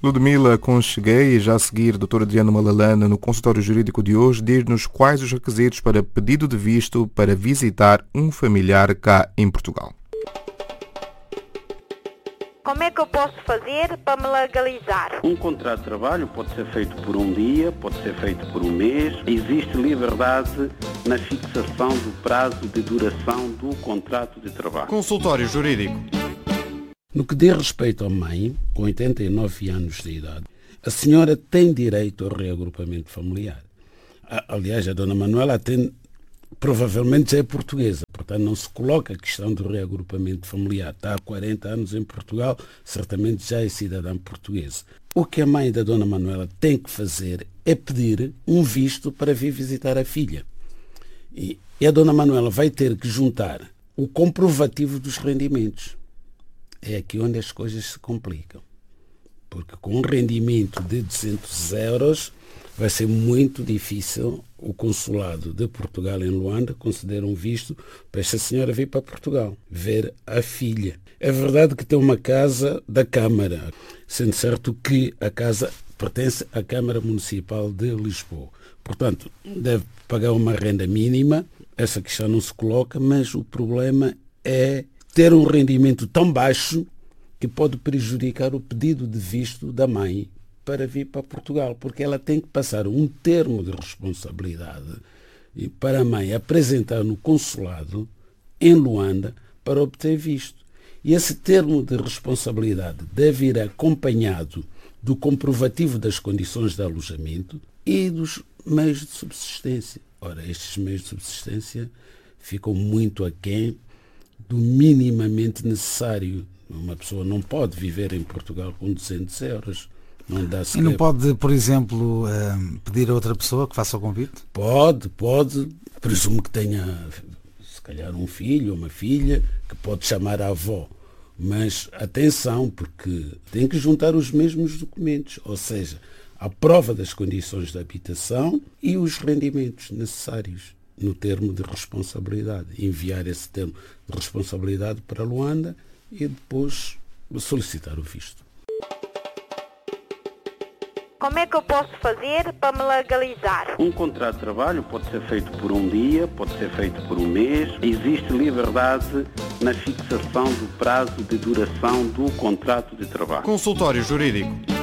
Ludmila Concheguei, e já a seguir, doutora Diana Malalana, no consultório jurídico de hoje, diz-nos quais os requisitos para pedido de visto para visitar um familiar cá em Portugal. Como é que eu posso fazer para me legalizar? Um contrato de trabalho pode ser feito por um dia, pode ser feito por um mês. Existe liberdade na fixação do prazo de duração do contrato de trabalho. Consultório jurídico. No que diz respeito à mãe, com 89 anos de idade, a senhora tem direito ao reagrupamento familiar. Aliás, a dona Manuela provavelmente já é portuguesa, portanto não se coloca a questão do reagrupamento familiar. Está há 40 anos em Portugal, certamente já é cidadã portuguesa. O que a mãe da dona Manuela tem que fazer é pedir um visto para vir visitar a filha. E a dona Manuela vai ter que juntar o comprovativo dos rendimentos. É aqui onde as coisas se complicam. Porque com um rendimento de 200 euros vai ser muito difícil o consulado de Portugal em Luanda conceder um visto para esta senhora vir para Portugal, ver a filha. É verdade que tem uma casa da Câmara, sendo certo que a casa pertence à Câmara Municipal de Lisboa. Portanto, deve pagar uma renda mínima, essa questão não se coloca, mas o problema é ter um rendimento tão baixo que pode prejudicar o pedido de visto da mãe para vir para Portugal, porque ela tem que passar um termo de responsabilidade para a mãe apresentar no consulado em Luanda para obter visto. E esse termo de responsabilidade deve ir acompanhado do comprovativo das condições de alojamento e dos meios de subsistência. Ora, estes meios de subsistência ficam muito aquém do minimamente necessário. Uma pessoa não pode viver em Portugal com 200 euros. Não dá sequer. E não pode, por exemplo, pedir a outra pessoa que faça o convite? Pode. Presumo que tenha, se calhar, um filho ou uma filha que pode chamar a avó. Mas atenção, porque tem que juntar os mesmos documentos, ou seja, a prova das condições de habitação e os rendimentos necessários no termo de responsabilidade. Enviar esse termo de responsabilidade para Luanda e depois solicitar o visto. Como é que eu posso fazer para me legalizar? Um contrato de trabalho pode ser feito por um dia, pode ser feito por um mês. Existe liberdade na fixação do prazo de duração do contrato de trabalho. Consultório jurídico.